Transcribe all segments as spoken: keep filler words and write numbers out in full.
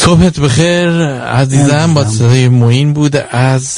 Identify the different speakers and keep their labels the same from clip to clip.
Speaker 1: صبحت بخیر عزیزم. با صدای معین بود از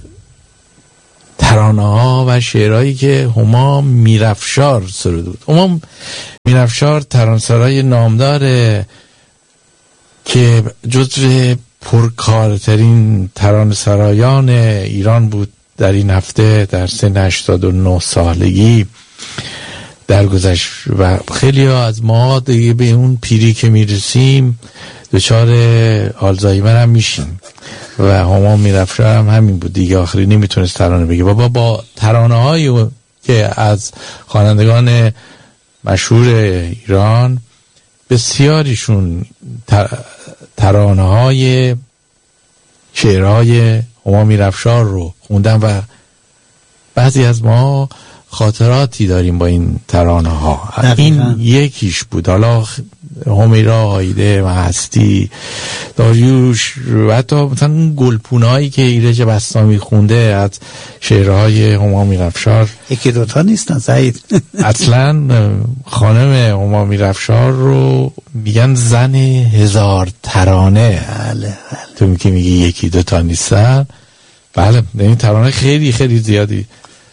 Speaker 1: ترانه ها و شعرهایی که هما میرافشار سروده بود. هما میرافشار ترانه‌سرای نامداره که جزو پرکارترین ترانه‌سرایان ایران بود در این هفته در سن هشتاد و نه سالگی درگذشت و خیلی ها از ما دیگه به اون پیری که میرسیم دچار آلزایمر هم میشیم و هما میرافشار هم همین بود دیگه، آخری نمیتونست ترانه بگه. بابا با ترانه هایی که از خوانندگان مشهور ایران بسیاریشون ترانه های شعرهای هما میرافشار رو خوندن و بعضی از ما خاطراتی داریم با این ترانه ها. این یکیش بود. حالا همیرا، هایده و هستی، داریوش و حتی مثلا گلپونایی که ایرج بسطامی خونده از شعرهای هما میرافشار
Speaker 2: یکی دوتا نیستن سعید.
Speaker 1: اصلا خانم هما میرافشار رو میگن زن هزار ترانه.
Speaker 2: بله بله.
Speaker 1: تو میگی میگی یکی دوتا نیستن. بله این ترانه خیلی خیلی زیادی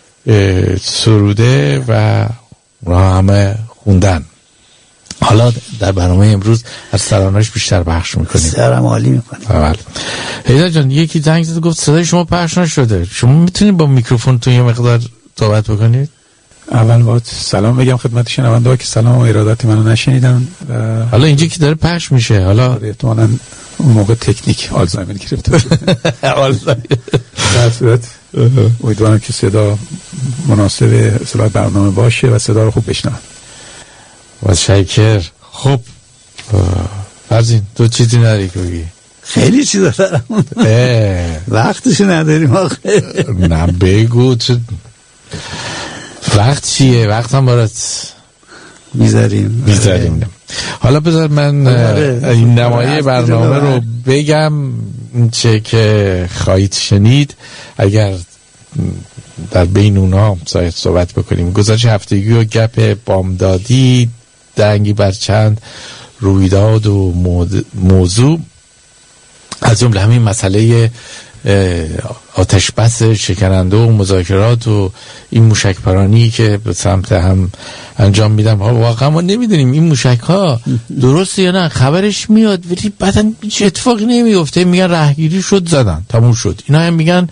Speaker 1: سروده و اونا همه خوندن. حالا در برنامه امروز از ترانه‌اش بیشتر پخش میکنیم.
Speaker 2: سرم عالی میکنیم.
Speaker 1: بله. هیدا جان یکی زنگ زد گفت صدای شما پخش نشده. شما میتونید با میکروفون تو یه مقدار صحبت بکنید؟
Speaker 3: اول باید سلام بگم خدمت شنونده‌ها که سلام و ارادت منو نشنیدن.
Speaker 1: حالا اینجا که داره پخش میشه، حالا
Speaker 3: احتمالاً اون موقع تکنیک آلزایمر گرفته
Speaker 1: آلزایمر.
Speaker 3: در صورت امیدوارم که صدا مناسب صلاح برنامه باشه و صدا رو خوب بشنون.
Speaker 1: متشکر. خب فرزین تو چیزی نداری که بگی؟
Speaker 2: خیلی چیزا دارم. وقتش نداریم آخه.
Speaker 1: نه بگو چه وقت چیه؟ وقت هم برات
Speaker 2: میذاریم
Speaker 1: میذاریم. حالا بذار من این نمایه برنامه رو بگم چه که خواهید شنید اگر در بین اونها سایت صحبت بکنیم. گزارش هفتگی و گپ بامدادی، دنگی بر چند رویداد و موضوع، از جمله همین مسئله آتش بس شکننده و مذاکرات و این موشک پرانی که به سمت هم انجام میدم. واقعا ما نمیدونیم این موشک ها درسته یا نه، خبرش میاد ولی بعدا هیچ اتفاقی نمیفته. میگن رهگیری شد زدن تموم شد. اینا هم میگن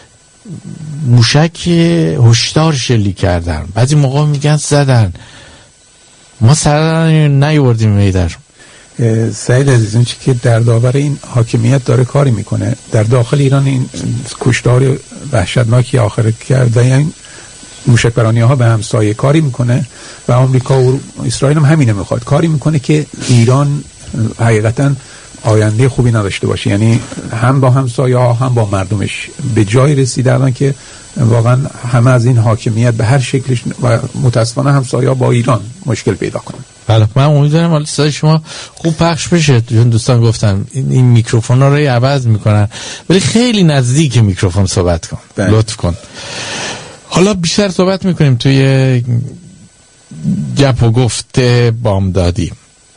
Speaker 1: موشک هشدار شلیک کردن، بعضی موقع میگن زدن. ما سر نیاوردیم میدر.
Speaker 3: سعید عزیز اون چی که در داور این حاکمیت داره کاری میکنه در داخل ایران، این کشتار وحشتناکی آخر کرد و این موشک‌پرانی ها به همسایه کاری میکنه و آمریکا و اسرائیل هم همینه میخواد کاری میکنه که ایران حقیقتا آینده خوبی نداشته باشه. یعنی هم با همسایه ها هم با مردمش به جای رسیده الان که واقعا همه از این حاکمیت به هر شکلش و متاسفانه همسایه ها با ایران مشکل پیدا کنن.
Speaker 1: بله من امیدوارم حالا صدای شما خوب پخش بشه. چون دوستان گفتن این, این میکروفونا رو عوض میکنن ولی خیلی نزدیک میکروفون صحبت کن. بله. لطف کن. حالا بیشتر صحبت میکنیم توی گپ و گفت بامدادی.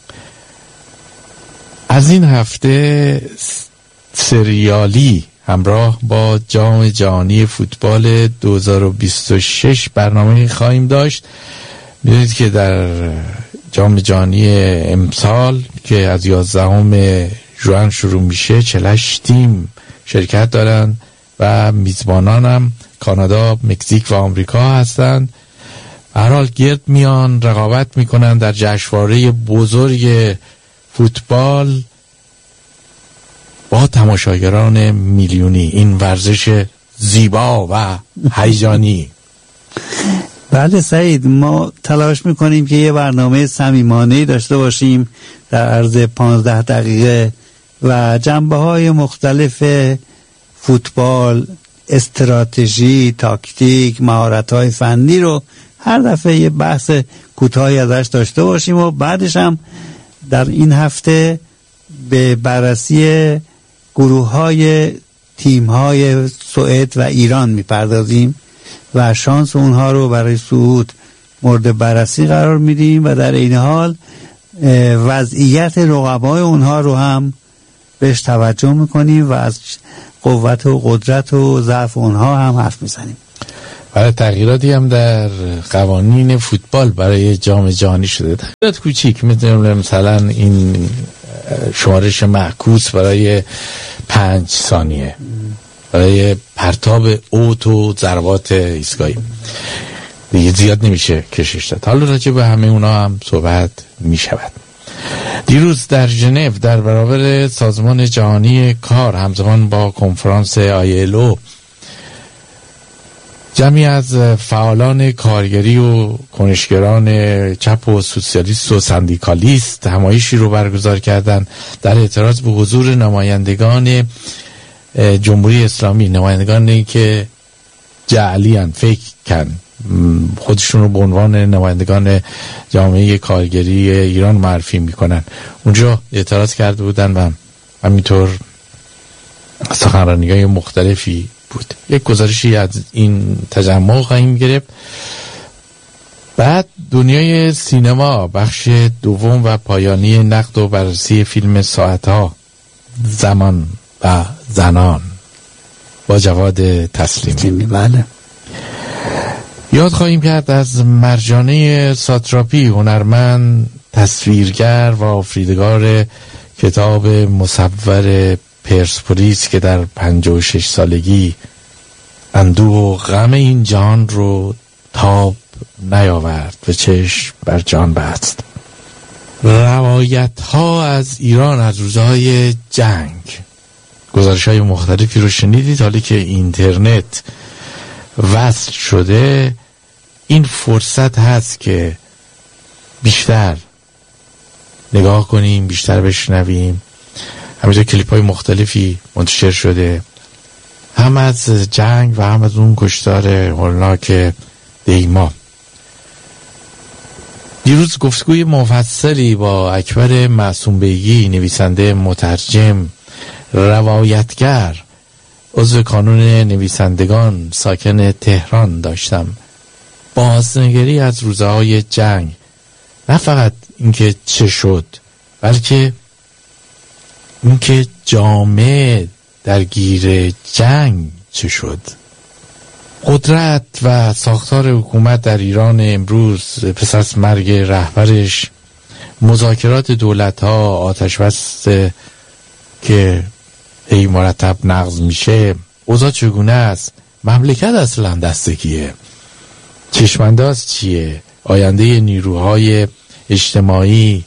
Speaker 1: از این هفته سریالی همراه با جام جهانی فوتبال دو هزار و بیست و شش برنامه خواهیم داشت. میدونید که در جام جهانی امسال که از یازدهم ژوئن شروع میشه چهل و هشت تیم شرکت دارن و میزبانان هم کانادا، مکزیک و آمریکا هستن. هر حال گرد میان رقابت میکنن در جشنواره بزرگ فوتبال با تماشاگران میلیونی. این ورزش زیبا و هیجانی.
Speaker 2: بله سعید، ما تلاش میکنیم که یه برنامه صمیمانه‌ای داشته باشیم در عرض پانزده دقیقه و جنبه های مختلف فوتبال، استراتژی، تاکتیک، مهارت های فنی رو هر دفعه یه بحث کوتاهی ازش داشته باشیم و بعدش هم در این هفته به بررسی گروه های تیم های سوئد و ایران میپردازیم و شانس اونها رو برای صعود مورد بررسی قرار میدیم و در این حال وضعیت رقبای اونها رو هم بهش توجه میکنیم و از قوت و قدرت و ضعف اونها هم حرف میزنیم.
Speaker 1: برای تغییراتی هم در قوانین فوتبال برای جام جهانی شده، تغییرات کوچیک، میتونیم مثلا این شمارش معکوس برای پنج ثانیه برای پرتاب اوت و ضربات ایستگاهی دیگه زیاد نمیشه کشش داد. حالا راجع به همه اونا هم صحبت میشود. دیروز در ژنو در برابر سازمان جهانی کار همزمان با کنفرانس آی ال او جمعی از فعالان کارگری و کنشگران چپ و سوسیالیست و سندیکالیست همایشی رو برگزار کردند در اعتراض به حضور نمایندگان جمهوری اسلامی، نمایندگانی که جعلی ان، فیک کن، خودشون رو به عنوان نمایندگان جامعه کارگری ایران معرفی میکنن. اونجا اعتراض کرده بودن و همینطور سخنرانی‌های مختلفی بود. یک گزارشی از این تجمع خواهیم گرفت. بعد دنیای سینما، بخش دوم و پایانی نقد و بررسی فیلم ساعتها، زمان و زنان با جواد تسلیمی.
Speaker 2: بله.
Speaker 1: یاد خواهیم کرد از مرجانه ساتراپی، هنرمند، تصویرگر و آفریدگار کتاب مصور پرسپولیس که در پنجاه و شش سالگی اندوه و غم این جهان رو تاب نیاورد و چشم بر جان بست. روایت ها از ایران از روزهای جنگ، گزارش های مختلفی رو شنیدید. حالی که اینترنت وصل شده این فرصت هست که بیشتر نگاه کنیم، بیشتر بشنویم. همینجا کلیپ های مختلفی منتشر شده، هم از جنگ و هم از اون کشتار هولناک دیما. دیروز گفتگوی مفصلی با اکبر معصوم بیگی، نویسنده، مترجم، روایتگر، عضو کانون نویسندگان، ساکن تهران داشتم. بازنگری از روزهای جنگ، نه فقط اینکه چه شد، بلکه اینکه جامعه درگیر جنگ چه شد. قدرت و ساختار حکومت در ایران امروز پس از مرگ رهبرش، مذاکرات دولت‌ها، آتش بس که هی مرتب نقض میشه، اوضاع چگونه است، مملکت اصلا دست کیه، چشمانداز چیه، آینده نیروهای اجتماعی،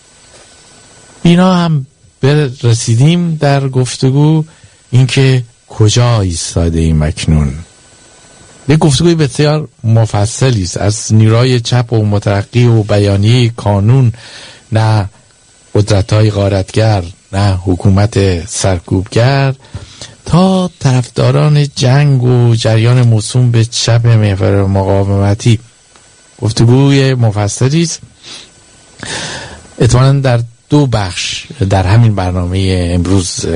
Speaker 1: اینا هم رسیدیم در گفتگو. اینکه کجا ایستاده ایم اکنون. یک گفتگوی بسیار مفصلی است از نیروهای چپ و مترقی و بیانیه کانون، نه قدرت‌های غارتگر، نه حکومت سرکوبگر، تا طرفداران جنگ و جریان موسوم به چپ محور مقاومتی. گفتگوی مفصلی است. احتمالاً در دو بخش در همین برنامه امروز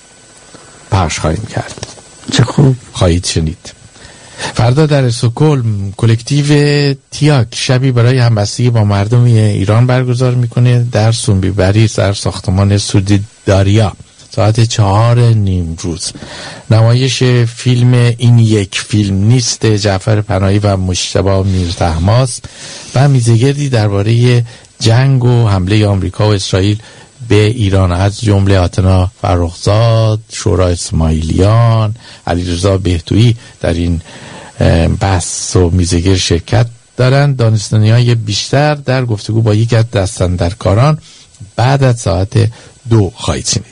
Speaker 1: پخش خواهیم کرد.
Speaker 2: چه خوب.
Speaker 1: خواهید شنید. فردا در استکهلم کلکتیو تیاک شبی برای همبستگی با مردم ایران برگزار میکنه در سونبیبری در ساختمان سودیداریا ساعت چهار نیم روز. نمایش فیلم این یک فیلم نیست جعفر پناهی و مجتبی میرطهماس و میزگردی درباره جنگ و حمله آمریکا و اسرائیل به ایران، از جمله آتنا فرخزاد، شورا اسماعیلیان، علیرضا بهتویی در این بحث و میزگرد شرکت دارند. دانستانی‌های بیشتر در گفتگو با یک از دستاندرکاران بعد از ساعت دو خواهید شنید.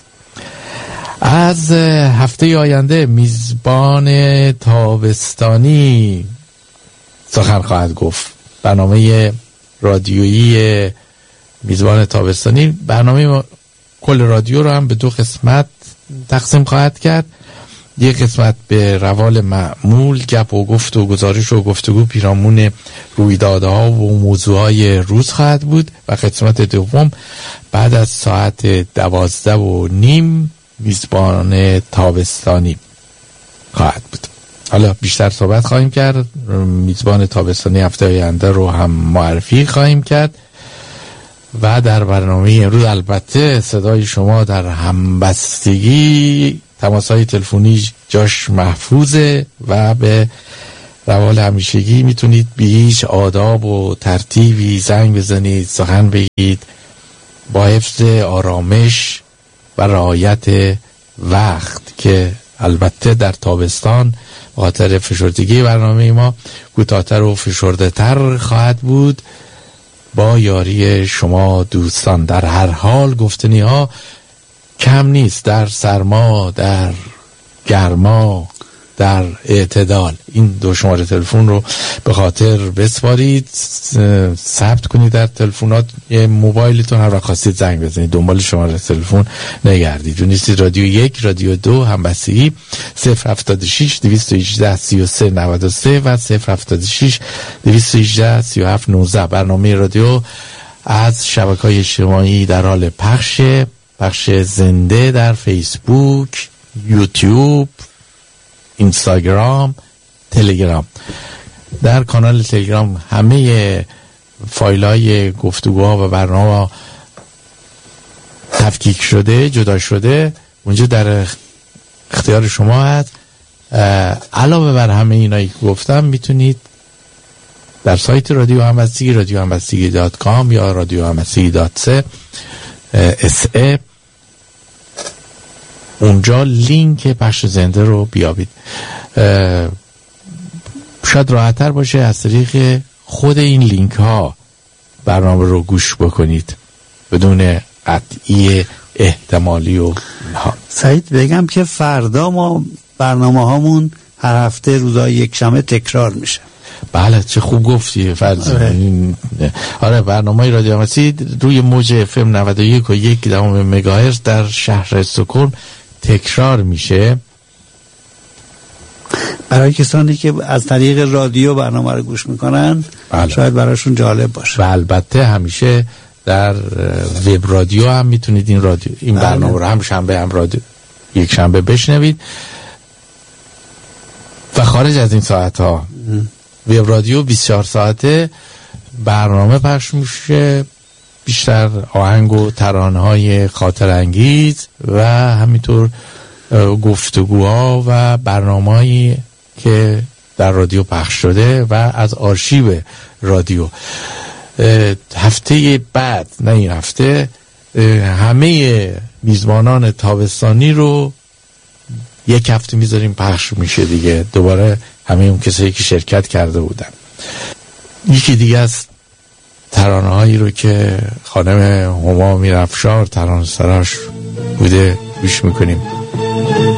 Speaker 1: از هفته آینده میزبان تابستانی سخن خواهد گفت. برنامه رادیویی میزبان تابستانی، برنامه کل رادیو رو هم به دو قسمت تقسیم خواهد کرد. یک قسمت به روال معمول، گپ و گفت و گزارش و گفتگو پیرامون رویدادها و موضوعهای روز خواهد بود و قسمت دوم بعد از ساعت دوازده و نیم میزبان تابستانی خواهد بود. حالا بیشتر صحبت خواهیم کرد. میزبان تابستانی هفته آینده رو هم معرفی خواهیم کرد. و در برنامه امروز البته صدای شما در همبستگی تماس‌های تلفنی جاش محفوظه و به روال همیشگی میتونید به هیچ آداب و ترتیبی زنگ بزنید، سخن بگید، با حفظ آرامش و رعایت وقت که البته در تابستان به خاطر فشردگی برنامه ما کوتاه‌تر و فشرده‌تر خواهد بود. با یاری شما دوستان در هر حال گفتنی ها کم نیست، در سرما، در گرما، در اعتدال. این دو شماره تلفن رو به خاطر بسپارید، ثبت کنید در تلفنات موبایلتون، هر وقت خواستید زنگ بزنید دنبال شماره تلفن نگردید. دونیستید رادیو یک، رادیو دو همبستگی صفر هفتاد و شش دویست و هجده سی و سه نود و سه و صفر هفتاد و شش دویست و هجده سی و هفت نوزده. برنامه رادیو از شبکه‌های اجتماعی در حال پخش پخش زنده در فیسبوک، یوتیوب، اینستاگرام، تلگرام. در کانال تلگرام همه فایل‌های گفتگوها و برنامه تفکیک شده، جدا شده، اونجا در اختیار شما هست. علاوه بر همه اینایی که گفتم میتونید در سایت رادیو همبستگی رادیو همبستگی دات کام یا رادیو همبستگی دات سه اس ای اونجا لینک پخش زنده رو بیابید. شاید راحت‌تر باشه از طریق خود این لینک ها برنامه رو گوش بکنید بدون قطعی احتمالی و اینها.
Speaker 2: سعید بگم که فردا ما برنامه هامون هر هفته روزای یک شنبه تکرار میشه.
Speaker 1: بله چه خوب گفتی فرض. آره, آره برنامه رادیو همبستگی روی موج اف ام نود و یک و یک دهم مگاهرتز در شهر استکهلم تکرار میشه.
Speaker 2: برای کسانی که از طریق رادیو برنامه رو گوش میکنن بله. شاید براشون جالب باشه.
Speaker 1: و البته همیشه در وب رادیو هم میتونید این رادیو این بله. برنامه رو هم شنبه هم رادیو یک شنبه بشنوید. و خارج از این ساعت ها وب رادیو بیست و چهار ساعته برنامه پخش میشه، بیشتر آهنگ و ترانه‌های خاطر انگیز و همینطور گفتگوها و برنامه‌هایی که در رادیو پخش شده و از آرشیو رادیو. هفته بعد نه این هفته همه میزبانان تابستانی رو یک هفته میذاریم پخش میشه دیگه، دوباره همه اون کسایی که شرکت کرده بودن. یکی دیگه از ترانه هایی رو که خانم هما میرافشار ترانه سراش بوده گوش میکنیم.